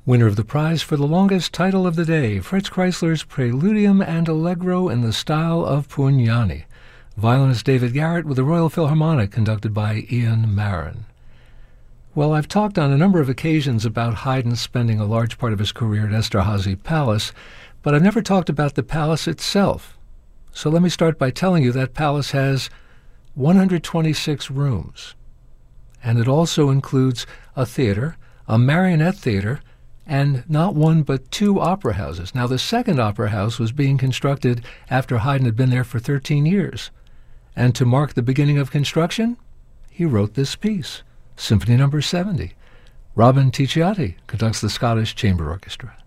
Winner of the prize for the longest title of the day, Fritz Kreisler's Preludium and Allegro in the style of Pugnani. Violinist David Garrett with the Royal Philharmonic, conducted by Ian Marin. Well, I've talked on a number of occasions about Haydn spending a large part of his career at Esterházy Palace, but I've never talked about the palace itself. So let me start by telling you that palace has 126 rooms, and it also includes a theater, a marionette theater, and not one but two opera houses. Now, the second opera house was being constructed after Haydn had been there for 13 years. And to mark the beginning of construction, he wrote this piece, Symphony No. 70. Robin Ticciati conducts the Scottish Chamber Orchestra.